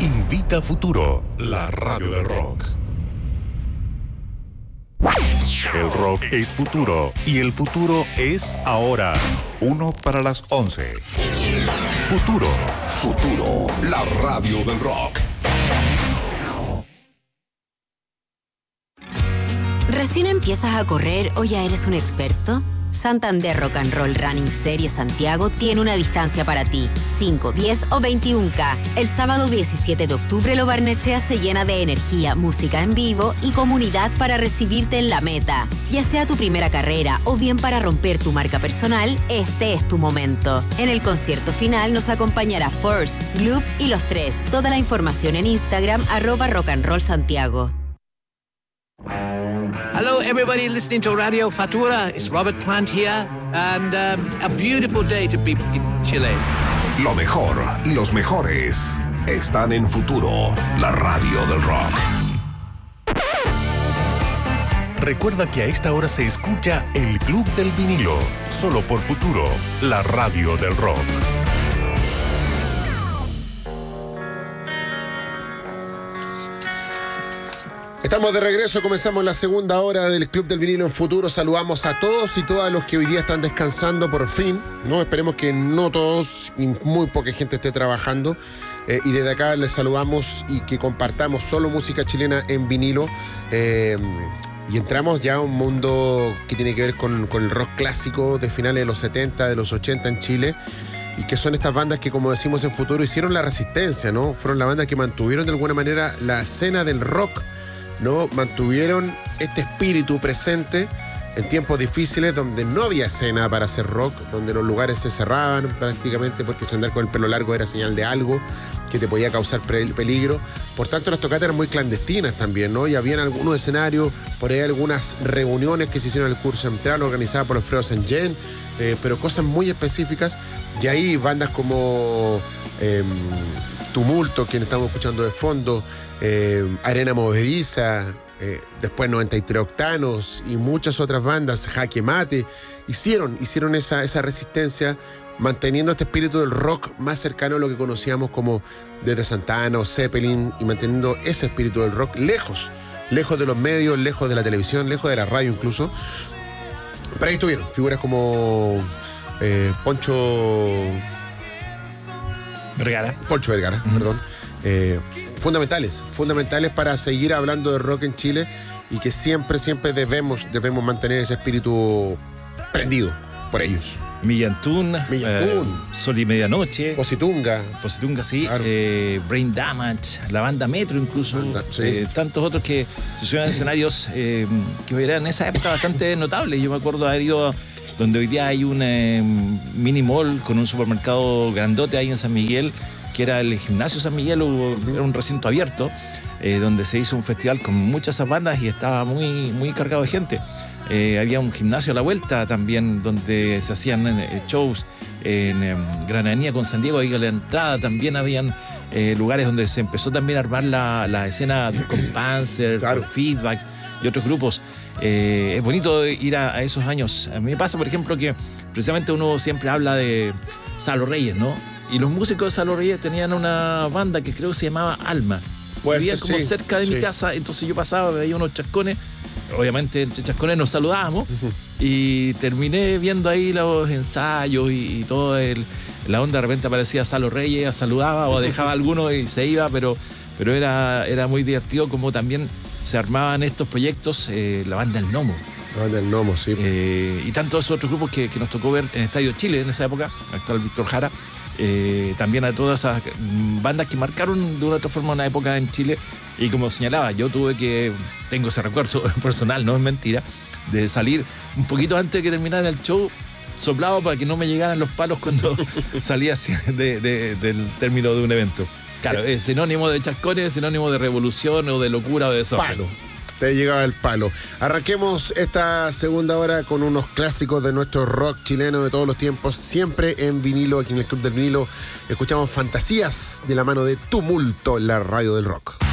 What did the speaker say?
Invita Futuro, la radio del rock. El rock es futuro y el futuro es ahora. 1 para las 11. Futuro. Futuro, la radio del rock. ¿Recién empiezas a correr o ya eres un experto? Santander Rock and Roll Running Series Santiago tiene una distancia para ti, 5, 10 o 21K. El sábado 17 de octubre Lo Barnechea se llena de energía, música en vivo y comunidad para recibirte en la meta. Ya sea tu primera carrera o bien para romper tu marca personal, este es tu momento. En el concierto final nos acompañará Force, Gloop y Los Tres. Toda la información en Instagram @rockandrollsantiago. Hello, everybody listening to Radio Futura. It's Robert Plant here, and a beautiful day to be in Chile. Lo mejor y los mejores están en Futuro, la radio del rock. Recuerda que a esta hora se escucha El Club del Vinilo, solo por Futuro, la radio del rock. Estamos de regreso, comenzamos la segunda hora del Club del Vinilo en Futuro. Saludamos a todos y todas los que hoy día están descansando por fin, ¿no? Esperemos que no todos y muy poca gente esté trabajando. Y desde acá les saludamos y que compartamos solo música chilena en vinilo. Y entramos ya a un mundo que tiene que ver con el rock clásico de finales de los 70, de los 80 en Chile. Y que son estas bandas que, como decimos en Futuro, hicieron la resistencia, ¿no? Fueron las bandas que mantuvieron de alguna manera la escena del rock, ¿no? Mantuvieron este espíritu presente en tiempos difíciles donde no había escena para hacer rock, donde los lugares se cerraban prácticamente porque andar con el pelo largo era señal de algo que te podía causar peligro. Por tanto, las tocatas eran muy clandestinas también, ¿no? Y habían algunos escenarios, por ahí algunas reuniones que se hicieron en el Curso Central organizadas por Alfredo Saint-Jean, pero cosas muy específicas. Y ahí bandas como Tumulto, quien estamos escuchando de fondo, Arena Movediza, después 93 Octanos y muchas otras bandas, Jaque Mate, hicieron esa resistencia, manteniendo este espíritu del rock más cercano a lo que conocíamos como desde Santana o Zeppelin, y manteniendo ese espíritu del rock lejos de los medios, lejos de la televisión, lejos de la radio incluso. Pero ahí estuvieron figuras como Poncho Vergara, perdón. Fundamentales para seguir hablando de rock en Chile, y que siempre debemos mantener ese espíritu prendido por ellos. Millantún, Sol y Medianoche, Positunga, sí, claro. Brain Damage, la banda Metro incluso, sí. Tantos otros que se subían a escenarios que eran en esa época bastante notables. Yo me acuerdo haber ido donde hoy día hay un mini mall con un supermercado grandote ahí en San Miguel, que era el Gimnasio San Miguel, era un recinto abierto, donde se hizo un festival con muchas bandas y estaba muy, muy cargado de gente. Había un gimnasio a la vuelta también, donde se hacían shows en Granadía con San Diego, ahí a la entrada también habían lugares donde se empezó también a armar la escena con Panzer, claro, con Feedback y otros grupos. Es bonito ir a esos años. A mí me pasa, por ejemplo, que precisamente uno siempre habla de Salo Reyes, ¿no? Y los músicos de Salo Reyes tenían una banda que creo que se llamaba Alma. Vivían como cerca de mi casa, entonces yo pasaba, veía unos chascones. Obviamente entre chascones nos saludábamos, y terminé viendo ahí los ensayos y todo la onda. De repente aparecía Salo Reyes, saludaba o dejaba a alguno y se iba, pero era muy divertido como también se armaban estos proyectos. La banda El Gnomo. La banda El Gnomo, sí. Y tantos otros grupos que nos tocó ver en Estadio Chile en esa época, actual Víctor Jara. También a todas esas bandas que marcaron de una u otra forma una época en Chile. Y como señalaba, yo tengo ese recuerdo personal, no es mentira, de salir un poquito antes de que terminara el show, soplado para que no me llegaran los palos cuando salía así del término de un evento. Claro, es sinónimo de chascones, es sinónimo de revolución o de locura o de desorden. Palo. Te llegaba el palo. Arranquemos esta segunda hora con unos clásicos de nuestro rock chileno de todos los tiempos, siempre en vinilo. Aquí en el Club del Vinilo escuchamos Fantasías de la mano de Tumulto, la radio del rock.